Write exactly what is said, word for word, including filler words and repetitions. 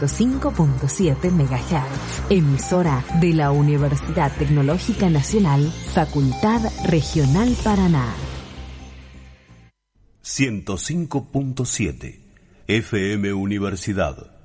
ciento cinco punto siete megahertz. Emisora de la Universidad Tecnológica Nacional, Facultad Regional Paraná. ciento cinco punto siete F M Universidad.